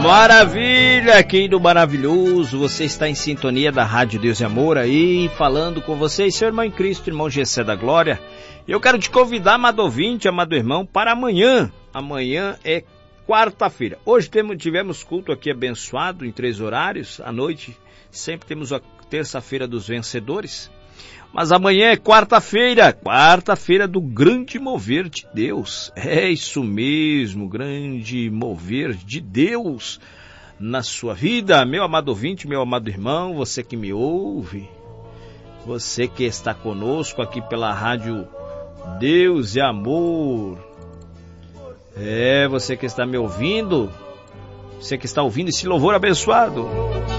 Maravilha, querido maravilhoso, você está em sintonia da Rádio Deus e Amor aí, falando com vocês, seu irmão em Cristo, irmão Gessé da Glória. Eu quero te convidar, amado ouvinte, amado irmão, para amanhã. Amanhã é quarta-feira. Hoje tivemos culto aqui abençoado em 3 horários, à noite sempre temos a terça-feira dos vencedores. Mas amanhã é quarta-feira do grande mover de Deus. É isso mesmo, grande mover de Deus na sua vida. Meu amado ouvinte, meu amado irmão, você que me ouve, você que está conosco aqui pela Rádio Deus e Amor. Você que está me ouvindo, você que está ouvindo esse louvor abençoado.